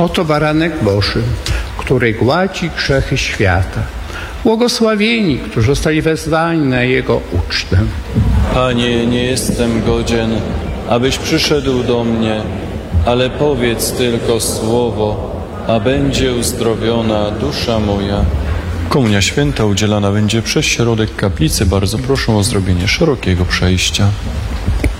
Oto baranek Boży, który gładzi grzechy świata. Błogosławieni, którzy zostali wezwani na Jego ucztę. Panie, nie jestem godzien, abyś przyszedł do mnie, ale powiedz tylko słowo, a będzie uzdrowiona dusza moja. Komunia święta udzielana będzie przez środek kaplicy. Bardzo proszę o zrobienie szerokiego przejścia.